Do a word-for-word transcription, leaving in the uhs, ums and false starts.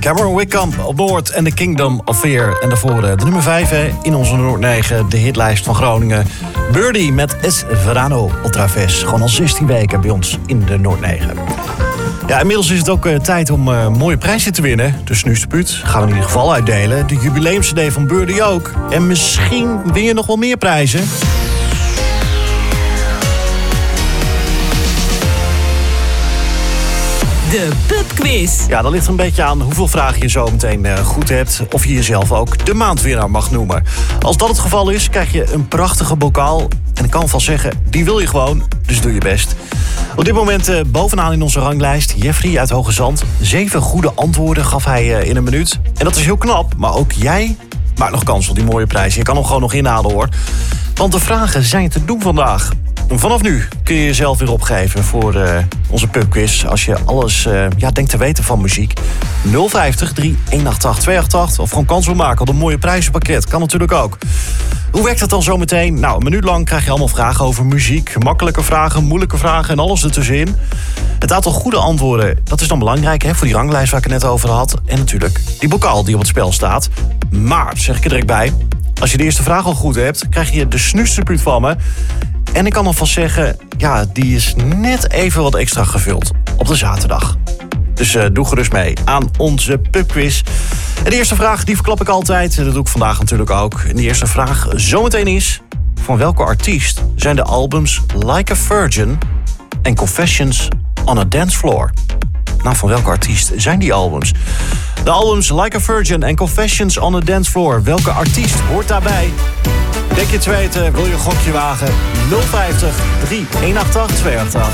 Cameron Wickham op Noord en The Kingdom of Fear. En daarvoor de nummer vijf hè, in onze Noord negen, de hitlijst van Groningen. Birdie met Es Verano Ultraves. Gewoon al zestien weken bij ons in de Noord negen. Ja, inmiddels is het ook uh, tijd om uh, mooie prijzen te winnen. Dus nu is de put. Gaan we in ieder geval uitdelen. De jubileumcd van Birdie ook. En misschien win je nog wel meer prijzen. De pubquiz. Ja, dat ligt er een beetje aan hoeveel vragen je zo meteen uh, goed hebt. Of je jezelf ook de maandwinnaar mag noemen. Als dat het geval is, krijg je een prachtige bokaal. En ik kan alvast zeggen, die wil je gewoon. Dus doe je best. Op dit moment uh, bovenaan in onze ranglijst Jeffrey uit Hoge Zand. Zeven goede antwoorden gaf hij uh, in een minuut. En dat is heel knap. Maar ook jij maakt nog kans op die mooie prijs. Je kan hem gewoon nog inhalen hoor. Want de vragen zijn te doen vandaag. Vanaf nu kun je jezelf weer opgeven voor uh, onze pubquiz. Als je alles uh, ja, denkt te weten van muziek. nul vijftig, drie eenenachttachtig, tweeënachttachtig. Of gewoon kans wil maken op een mooie prijzenpakket. Kan natuurlijk ook. Hoe werkt dat dan zo meteen? Nou, een minuut lang krijg je allemaal vragen over muziek. Makkelijke vragen, moeilijke vragen en alles ertussenin. Het aantal goede antwoorden, dat is dan belangrijk hè, voor die ranglijst waar ik het net over had. En natuurlijk die bokaal die op het spel staat. Maar, zeg ik er direct bij, als je de eerste vraag al goed hebt, krijg je de snusterpuut van me. En ik kan alvast zeggen, ja, die is net even wat extra gevuld op de zaterdag. Dus uh, doe gerust mee aan onze pubquiz. En de eerste vraag, die verklap ik altijd. Dat doe ik vandaag natuurlijk ook. En de eerste vraag zometeen is: van welke artiest zijn de albums Like a Virgin en Confessions on a Dance Floor? Nou, van welke artiest zijn die albums? De albums Like a Virgin en Confessions on a Dance Floor. Welke artiest hoort daarbij? Denk je het weten, wil je een gokje wagen? nul vijftig, drie eenenachttachtig, tweeënachttachtig.